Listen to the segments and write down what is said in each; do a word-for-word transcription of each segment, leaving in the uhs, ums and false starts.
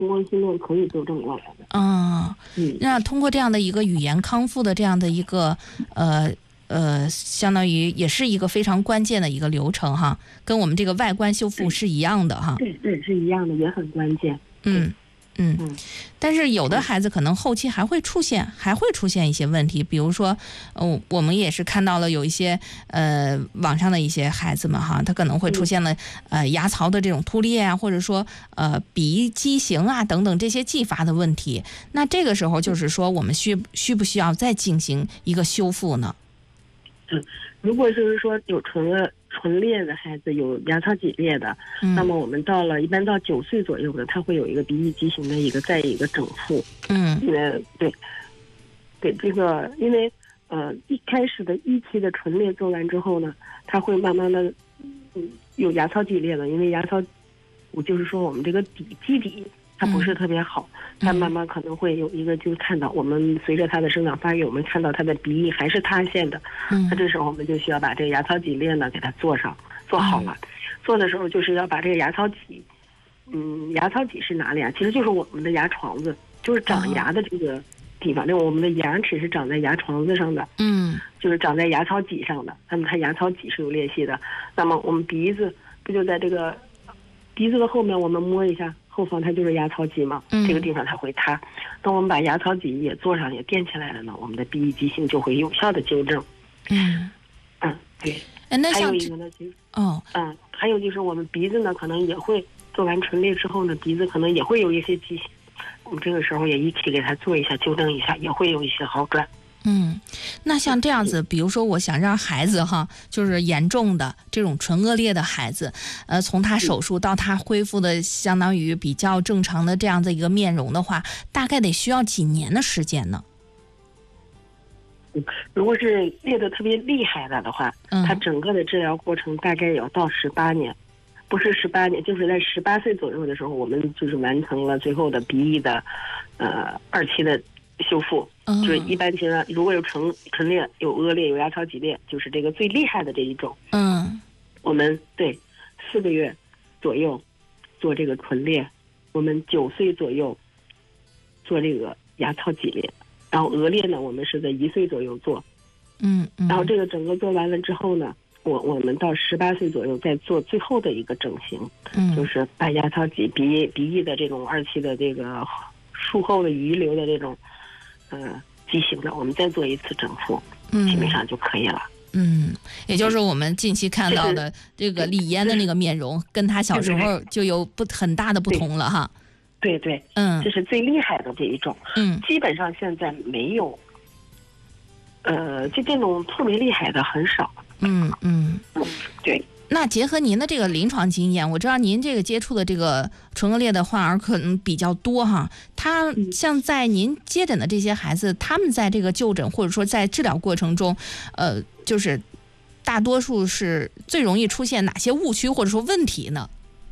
通过训练可以纠正过来的。 啊， 嗯， 那通过这样的一个语言康复的这样的一个呃呃，相当于也是一个非常关键的一个流程哈，跟我们这个外观修复是一样的哈。 对对，是一样的，也很关键。 嗯。嗯， 嗯， 但是有的孩子可能后期还会出现，还会出现一些问题，比如说，呃，我们也是看到了有一些呃网上的一些孩子们哈，他可能会出现了呃牙槽的这种突裂啊，或者说呃鼻翼畸形啊等等这些继发的问题。那这个时候就是说，我们需需不需要再进行一个修复呢？ 嗯，如果就是说有唇腭唇裂的孩子，有牙槽脊裂的， 嗯、 那么我们到了一般到九岁左右的，他会有一个鼻翼畸形的一个再一个整复。 嗯， 呃，对，对这个，因为呃一开始的一期的唇裂做完之后呢，他会慢慢的嗯有牙槽脊裂了，因为牙槽，我就是说我们这个底基底它不是特别好，它慢慢可能会有一个，就是看到我们随着它的生长发育，我们看到它的鼻翼还是塌陷的，那这时候我们就需要把这个牙槽脊裂呢给它做上，做好了。做的时候就是要把这个牙槽脊，嗯，牙槽脊是哪里啊？其实就是我们的牙床子，就是长牙的这个地方。那我们的牙齿是长在牙床子上的， 嗯， 就是长在牙槽脊上的。那么它牙槽脊是有裂隙的，那么我们鼻子不就在这个鼻子的后面，我们摸一下。后方它就是牙槽脊嘛， 嗯、 这个地方它会塌。当我们把牙槽脊也做上也垫起来了呢，我们的鼻翼畸形就会有效的纠正。 嗯嗯，对。 那还有一个呢，就是哦， 嗯，还有就是我们鼻子呢，可能也会做完唇裂之后呢，鼻子可能也会有一些畸形。我们这个时候也一起给它做一下纠正一下，也会有一些好转。 嗯，那像这样子，比如说我想让孩子哈，就是严重的这种唇腭裂的孩子，呃，从他手术到他恢复的相当于比较正常的这样的一个面容的话，大概得需要几年的时间呢？ 嗯，如果是裂得特别厉害了的话， 嗯， 他整个的治疗过程大概要到十八年，不是十八年，就是在十八岁左右的时候，我们就是完成了最后的鼻翼的，呃，二期的修复。就是一般情况，如果有唇唇裂、有腭裂、有牙槽脊裂，就是这个最厉害的这一种。 嗯， 我们对四个月左右做这个唇裂，我们九岁左右做这个牙槽脊裂，然后腭裂呢，我们是在一岁左右做。 嗯嗯。 然后这个整个做完了之后呢，我我们到十八岁左右再做最后的一个整形， 嗯， 就是把牙槽脊、鼻翼、鼻翼的这种二期的这个术后的遗留的这种。呃，畸形的，我们再做一次整复，嗯，基本上就可以了。 嗯，也就是我们近期看到的这个李嫣的那个面容，跟她小时候就有不很大的不同了哈。 对对， 嗯， 这是最厉害的这一种。 嗯， 基本上现在没有，呃，就这种特别厉害的很少。 嗯嗯嗯，对。 那结合您的这个临床经验，我知道您这个接触的这个唇腭裂的患儿可能比较多哈。他像在您接诊的这些孩子，他们在这个就诊或者说在治疗过程中，呃，就是大多数是最容易出现哪些误区或者说问题呢？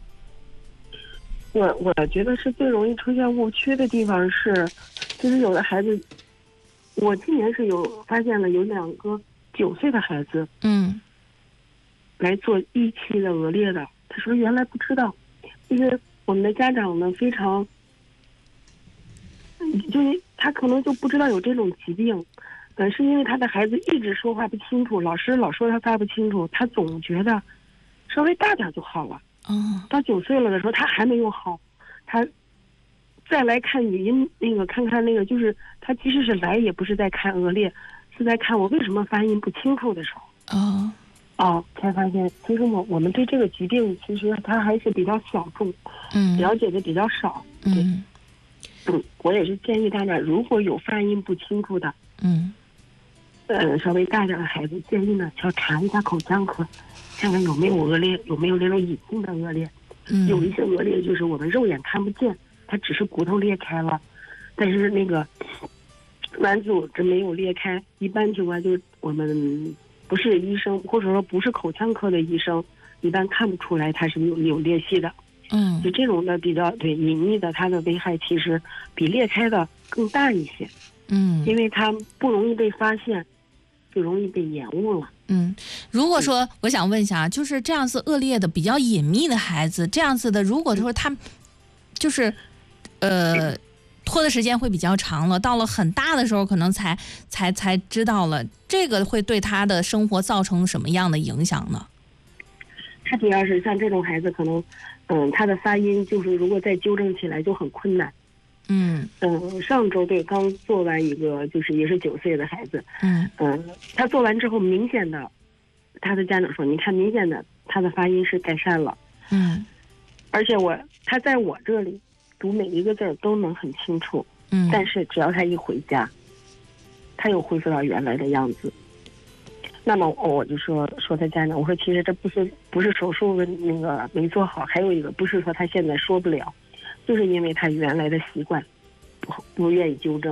我我觉得是最容易出现误区的地方是，就是有的孩子，我今年是有发现了有两个九岁的孩子， 嗯。 来做一期的腭裂的，他说原来不知道，就是我们的家长呢非常，就是他可能就不知道有这种疾病，呃，是因为他的孩子一直说话不清楚，老师老说他发不清楚，他总觉得稍微大点就好了。 哦， 到九岁了的时候他还没有好，他再来看语音那个看看那个，就是他其实是来也不是在看腭裂，是在看我为什么发音不清楚的时候。 哦。 哦，才发现其实我我们对这个疾病其实它还是比较小众， 嗯， 了解的比较少。 嗯， 嗯，我也是建议大家，如果有发音不清楚的， 嗯， 呃，稍微大点的孩子，建议呢要查一下口腔科，看看有没有腭裂，有没有那种隐性的腭裂。 嗯， 有一些腭裂就是我们肉眼看不见，它只是骨头裂开了，但是那个软组织没有裂开。一般情况就是我们。不是医生，或者说不是口腔科的医生，一般看不出来它是有有裂隙的。 嗯， 就这种的比较对隐秘的，它的危害其实比裂开的更大一些。 嗯， 因为它不容易被发现，就容易被延误了。 嗯，如果说我想问一下，就是这样子恶劣的、比较隐秘的孩子，这样子的，如果说他就是呃。拖的时间会比较长了，到了很大的时候，可能才才才知道了，这个会对他的生活造成什么样的影响呢？ 他主要是像这种孩子，可能，嗯，他的发音就是如果再纠正起来就很困难。 嗯嗯，上周对刚做完一个，就是也是九岁的孩子， 嗯嗯，他做完之后，明显的，他的家长说，你看明显的他的发音是改善了。 嗯， 而且我他在我这里。读每一个字儿都能很清楚， 嗯， 但是只要他一回家，他又恢复到原来的样子。那么我就说说他家长，我说其实这不是不是手术那个没做好，还有一个不是说他现在说不了，就是因为他原来的习惯不不愿意纠正。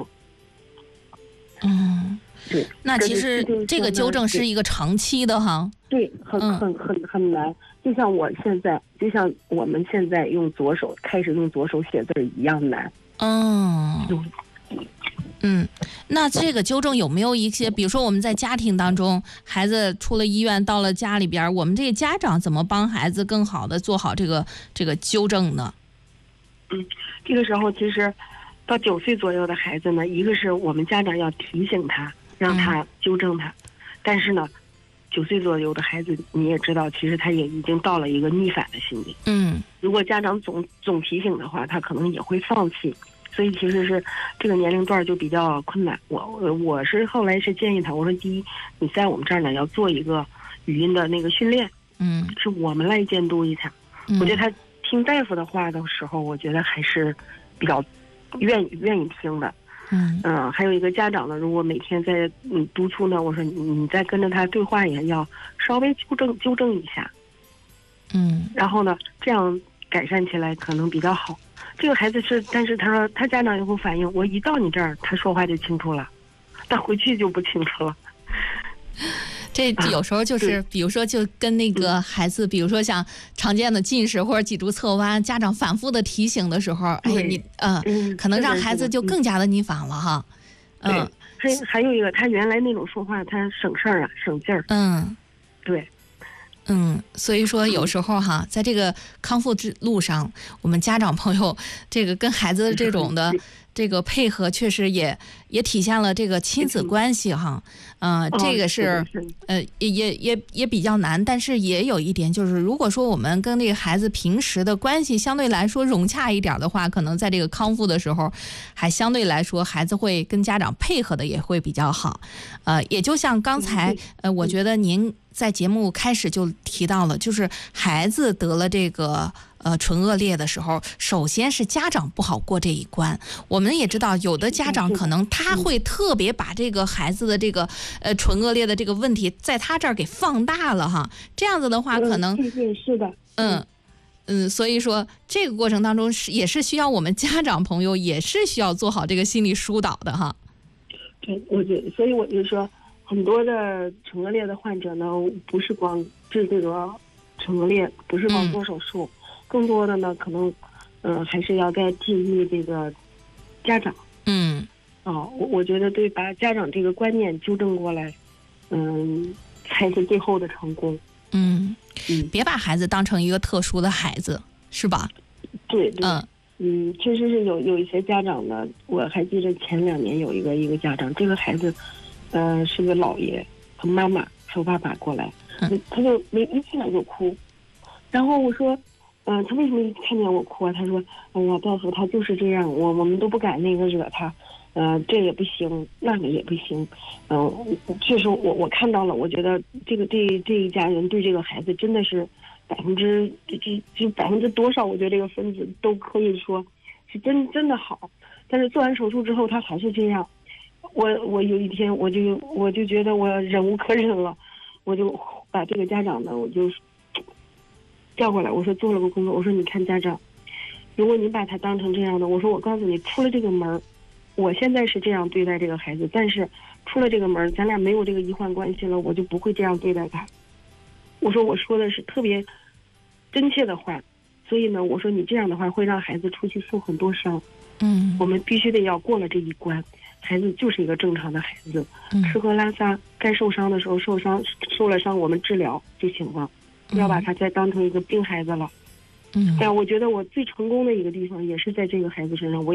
嗯， 对， 那其实这个纠正是一个长期的哈。 对，很很很很难。就像我现在，就像我们现在用左手开始用左手写字一样难。 嗯嗯，那这个纠正有没有一些，比如说我们在家庭当中，孩子出了医院到了家里边，我们这个家长怎么帮孩子更好的做好这个这个纠正呢？ 嗯，这个时候其实到九岁左右的孩子呢，一个是我们家长要提醒他，让他纠正他，嗯、但是呢。九岁左右的孩子，你也知道，其实他也已经到了一个逆反的心理。 嗯， 如果家长总总提醒的话，他可能也会放弃。所以其实是这个年龄段就比较困难。我我是后来是建议他，我说第一，你在我们这儿呢要做一个语音的那个训练， 嗯， 是我们来监督一下。嗯、我觉得他听大夫的话的时候，我觉得还是比较愿意愿意听的。 嗯嗯、呃，还有一个家长呢，如果每天在嗯督促呢，我说你你再跟着他对话也要稍微纠正纠正一下， 嗯， 然后呢，这样改善起来可能比较好。这个孩子是，但是他说他家长有个反应，我一到你这儿，他说话就清楚了，但回去就不清楚了。 这有时候就是，比如说，就跟那个孩子，比如说像常见的近视或者脊柱侧弯，家长反复的提醒的时候，哎，你呃，可能让孩子就更加的逆反了哈。 嗯，还还有一个，他原来那种说话，他省事儿啊，省劲儿。 嗯， 对。 嗯，所以说有时候哈，在这个康复之路上，我们家长朋友这个跟孩子这种的这个配合，确实也也体现了这个亲子关系哈。嗯、呃，这个是呃也也也也比较难，但是也有一点就是，如果说我们跟这个孩子平时的关系相对来说融洽一点的话，可能在这个康复的时候，还相对来说孩子会跟家长配合的也会比较好。呃，也就像刚才呃，我觉得您在节目开始就提到了，就是孩子得了这个呃唇腭裂的时候，首先是家长不好过这一关。我们也知道，有的家长可能他会特别把这个孩子的这个呃唇腭裂的这个问题，在他这儿给放大了哈。这样子的话，可能是的， 嗯嗯，所以说这个过程当中是也是需要我们家长朋友也是需要做好这个心理疏导的哈。 对，我觉得，所以我就说。很多的唇腭裂的患者呢，不是光治这个唇腭裂，不是光做手术，嗯、更多的呢，可能，呃，还是要再建议这个家长。 嗯， 哦，我我觉得对，把家长这个观念纠正过来，嗯，才是最后的成功。 嗯嗯，别把孩子当成一个特殊的孩子，是吧？ 对对。嗯嗯，确实是有有一些家长呢，我还记得前两年有一个一个家长，这个孩子。呃，是个姥爷和妈妈手把把过来，嗯、他就没一进来就哭，然后我说，嗯、呃，他为什么一看见我哭啊？他说，哎呀，大夫他就是这样，我我们都不敢那个惹他，呃，这也不行，那个也不行，嗯、呃，确实我我看到了，我觉得这个这这一家人对这个孩子真的是百分之这这就百分之多少，我觉得这个分子都可以说是真真的好，但是做完手术之后他还是这样。我我有一天我就我就觉得我忍无可忍了，我就把这个家长呢我就叫过来，我说做了个工作，我说你看家长，如果你把他当成这样的，我说我告诉你，出了这个门，我现在是这样对待这个孩子，但是出了这个门，咱俩没有这个医患关系了，我就不会这样对待他。我说我说的是特别真切的话，所以呢，我说你这样的话会让孩子出去受很多伤。 嗯， 我们必须得要过了这一关。孩子就是一个正常的孩子，吃喝拉撒该受伤的时候受伤，受了伤我们治疗就行了，不要把他再当成一个病孩子了。 嗯， 但我觉得我最成功的一个地方也是在这个孩子身上，我